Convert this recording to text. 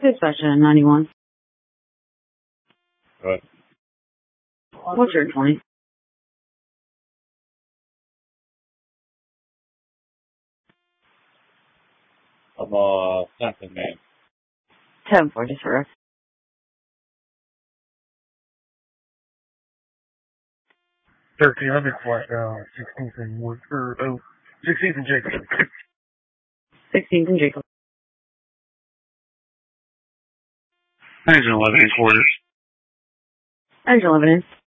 Dispatch 91. Right. What's your 20? I'm 10th, man. 10-4, just for us. 1300 flat, 16th and Wood, 16th and Jacob. 16th and Jacob. Engine 11 in quarters. Engine 11 in.